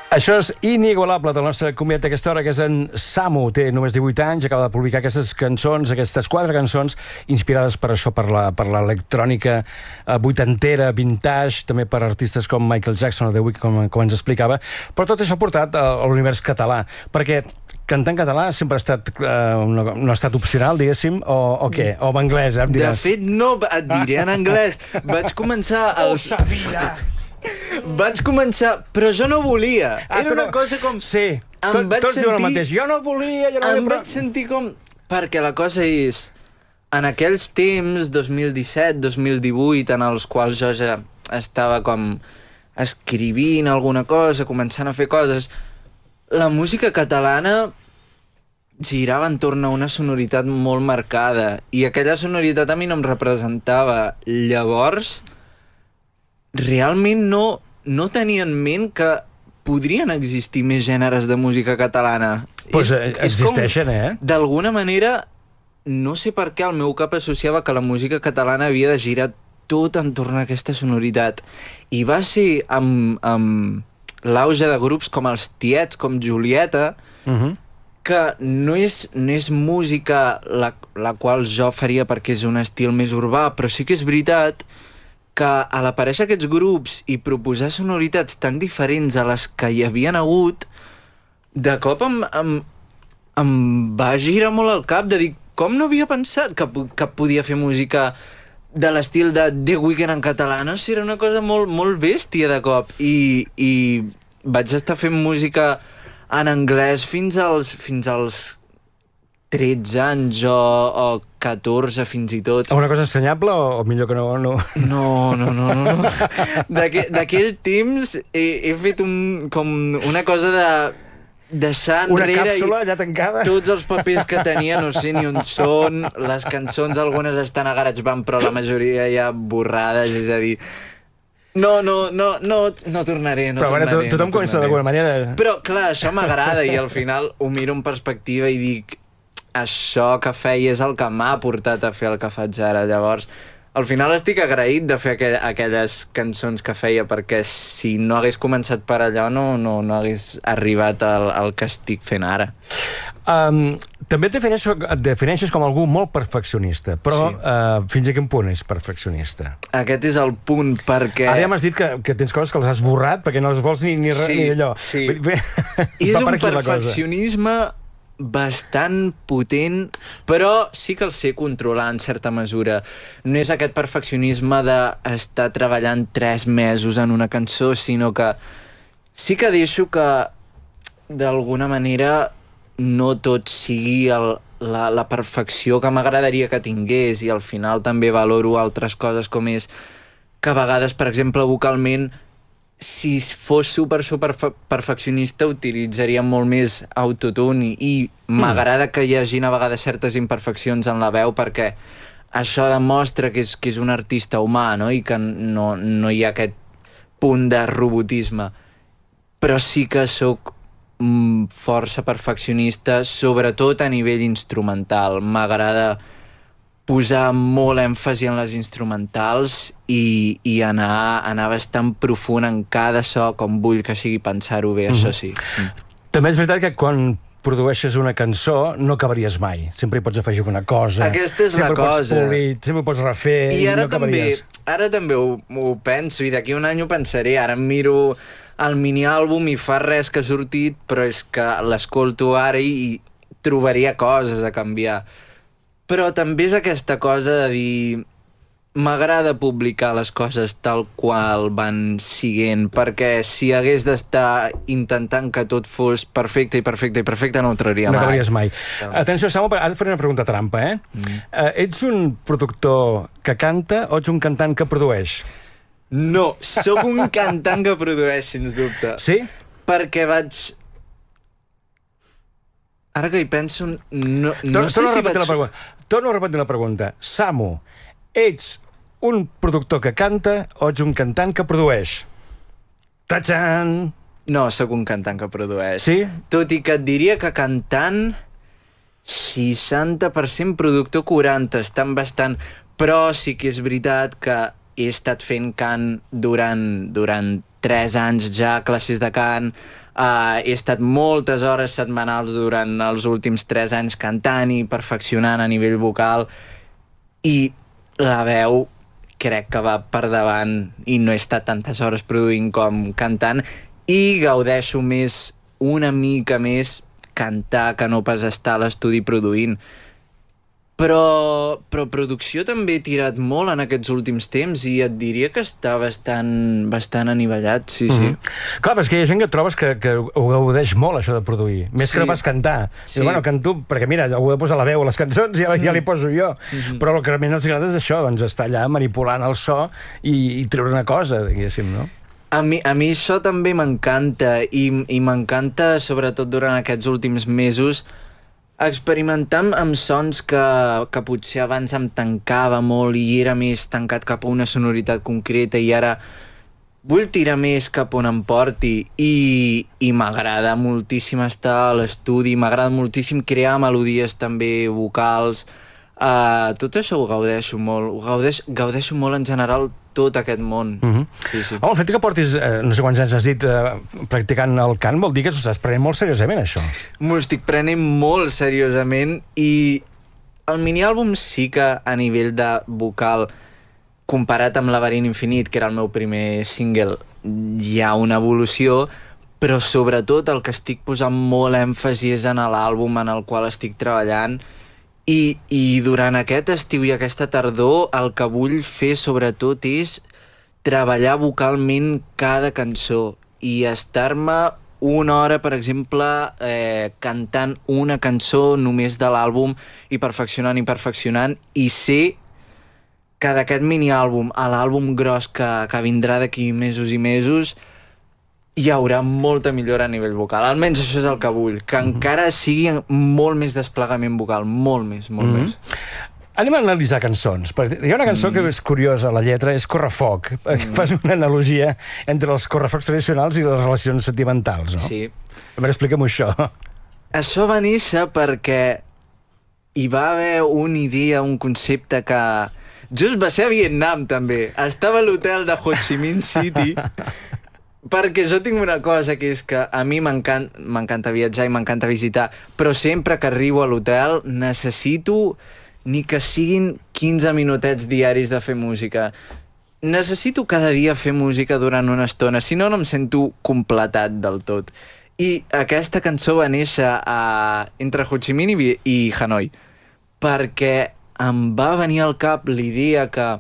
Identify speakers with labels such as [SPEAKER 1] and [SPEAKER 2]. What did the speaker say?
[SPEAKER 1] Això és inigualable del nostre convidat d'aquesta hora, que és en Samu. Té només 18 anys, acaba de publicar aquestes cançons, aquestes 4 cançons, inspirades per això, per l'electrònica vuitantera, vintage, també per artistes com Michael Jackson o The Weeknd, com ens explicava. Però tot això ha portat a l'univers català, perquè cantar en català sempre ha estat, no ha estat opcional, diguéssim, o què? O en anglès, em diràs.
[SPEAKER 2] De fet, no, et diré en anglès. Vaig començar...
[SPEAKER 1] Ho sabia!
[SPEAKER 2] Vaig començar, però jo no volia. Era una cosa com...
[SPEAKER 1] Sí, tots diuen el mateix. Jo no volia, jo no volia...
[SPEAKER 2] Em vaig sentir com... Perquè la cosa és... En aquells temps, 2017, 2018, en els quals jo ja estava com escrivint alguna cosa, començant a fer coses, la música catalana girava entorn a una sonoritat molt marcada i aquella sonoritat a mi no em representava. Llavors, realment no tenia en ment que podrien existir més gèneres de música catalana.
[SPEAKER 1] Pues existeixen,
[SPEAKER 2] D'alguna manera, no sé per què el meu cap associava que la música catalana havia de girar tot entorn a aquesta sonoritat. I va ser amb l'auge de grups com els Tiets, com Julieta, que no és música la qual jo faria perquè és un estil més urbà, però sí que és veritat que a l'aparèixer aquests grups i proposar sonoritats tan diferents a les que hi havien hagut, de cop em va girar molt el cap de dir com no havia pensat que podia fer música de l'estil de The Weeknd en català. No sé, era una cosa molt, molt bèstia de cop. I vaig estar fent música en anglès fins als 13 anys o 14 fins i tot.
[SPEAKER 1] Una cosa ensenyable o millor que no?
[SPEAKER 2] No. D'aquell temps he fet com una cosa de deixar enrere...
[SPEAKER 1] Una càpsula ja tancada?
[SPEAKER 2] Tots els papers que tenia, no sé ni on són, les cançons, algunes estan a GarageBand, però la majoria ja borrades, és a dir... No tornaré, no
[SPEAKER 1] però
[SPEAKER 2] tornaré.
[SPEAKER 1] Però tothom comença d'alguna manera...
[SPEAKER 2] Però, clar, això m'agrada i al final ho miro en perspectiva i dic això que feia és el que m'ha portat a fer el que faig ara. Llavors, al final estic agraït de fer aquelles cançons que feia, perquè si no hagués començat per allò no hagués arribat al que estic fent ara.
[SPEAKER 1] També et defineixes com algú molt perfeccionista, però sí. Fins a quin punt és perfeccionista?
[SPEAKER 2] Aquest és el punt, perquè...
[SPEAKER 1] Ara ja m'has dit que tens coses que les has borrat perquè no les vols ni allò.
[SPEAKER 2] Sí, és un perfeccionisme bastant potent, però sí que el sé controlar en certa mesura. No és aquest perfeccionisme d'estar treballant 3 mesos en una cançó, sinó que sí que deixo que d'alguna manera no tot sigui la perfecció que m'agradaria que tingués, i al final també valoro altres coses, com és que a vegades, per exemple, vocalment, si fos super perfeccionista utilitzaria molt més autotune i m'agrada que hi hagi a vegades certes imperfeccions en la veu, perquè això demostra que és un artista humà, no? I que no hi ha aquest punt de robotisme. Però sí que sóc força perfeccionista, sobretot a nivell instrumental. M'agrada posar molt èmfasi en les instrumentals i anar bastant profund en cada so, com vull que sigui, pensar-ho bé, això sí.
[SPEAKER 1] També és veritat que quan produeixes una cançó no acabaries mai. Sempre hi pots afegir una cosa.
[SPEAKER 2] Aquesta és la cosa.
[SPEAKER 1] Sempre pots polir, sempre pots refer i no acabaries.
[SPEAKER 2] Ara també ho penso, i d'aquí un any ho pensaré. Ara em miro el mini-àlbum i fa res que ha sortit, però és que l'escolto ara i trobaria coses a canviar. Però també és aquesta cosa de dir... M'agrada publicar les coses tal qual van siguent, perquè si hagués d'estar intentant que tot fos perfecte no ho trauria mai.
[SPEAKER 1] No acabaries mai. Atenció, Samu, ara et faré una pregunta trampa, Ets un productor que canta o ets un cantant que produeix?
[SPEAKER 2] No, sóc un cantant que produeix, sens dubte.
[SPEAKER 1] Sí?
[SPEAKER 2] Perquè vaig... Ara que hi penso... No sé si vaig...
[SPEAKER 1] Torno a repetir la pregunta. Samu, ets un productor que canta o ets un cantant que produeix? Tachan!
[SPEAKER 2] No, sóc un cantant que produeix.
[SPEAKER 1] Sí?
[SPEAKER 2] Tot i que et diria que cantant 60% productor, 40%, estan bastant... Però sí que és veritat que he estat fent cant durant 3 anys ja a classes de cant, he estat moltes hores setmanals durant els últims 3 anys cantant i perfeccionant a nivell vocal, i la veu crec que va per davant i no he estat tantes hores produint com cantant, i gaudeixo més, una mica més, cantar que no pas estar a l'estudi produint. Però producció també he tirat molt en aquests últims temps i et diria que està bastant anivellat, sí.
[SPEAKER 1] Clar, però és que hi ha gent que trobes que ho gaudeix molt, això de produir, més que no pas cantar. Sí. Bueno, canto, perquè mira, ho he de posar la veu a les cançons i ja li poso jo. Però el que realment els agrada és això, doncs estar allà manipulant el so i treure una cosa, diguéssim, no?
[SPEAKER 2] A mi això també m'encanta, i m'encanta, sobretot durant aquests últims mesos, experimentar amb sons que potser abans em tancava molt i era més tancat cap a una sonoritat concreta, i ara vull tirar més cap on em porti, i m'agrada moltíssim estar a l'estudi, m'agrada moltíssim crear melodies també vocals. Tot això ho gaudeixo molt, gaudeixo molt en general tot aquest món. Sí.
[SPEAKER 1] El fet que portis, no sé quants anys has dit, practicant el cant, vol dir que t'ho estàs prenent molt seriosament, això?
[SPEAKER 2] M'ho estic prenent molt seriosament, i el miniàlbum sí que a nivell de vocal, comparat amb Laberint Infinit, que era el meu primer single, hi ha una evolució, però sobretot el que estic posant molt èmfasi és en l'àlbum en el qual estic treballant. I durant aquest estiu i aquesta tardor el que vull fer sobretot és treballar vocalment cada cançó i estar-me una hora, per exemple, cantant una cançó només de l'àlbum i perfeccionant, i sé que d'aquest miniàlbum a l'àlbum gros que vindrà d'aquí mesos i mesos hi haurà molta millora a nivell vocal. Almenys això és el que vull, que encara sigui molt més desplegament vocal, molt més.
[SPEAKER 1] Anem a analitzar cançons. Hi ha una cançó que és curiosa, la lletra, és Correfoc. Fas una analogia entre els correfocs tradicionals i les relacions sentimentals, no?
[SPEAKER 2] Sí.
[SPEAKER 1] A veure, explica'm això.
[SPEAKER 2] Això va néixer perquè hi va haver una idea, un concepte que just va ser a Vietnam, també. Estava a l'hotel de Ho Chi Minh City, perquè jo tinc una cosa, que és que a mi m'encanta viatjar i m'encanta visitar, però sempre que arribo a l'hotel necessito ni que siguin 15 minutets diaris de fer música. Necessito cada dia fer música durant una estona, si no, no em sento completat del tot. I aquesta cançó va néixer entre Ho Chi Minh i Hanoi, perquè em va venir al cap l'idea que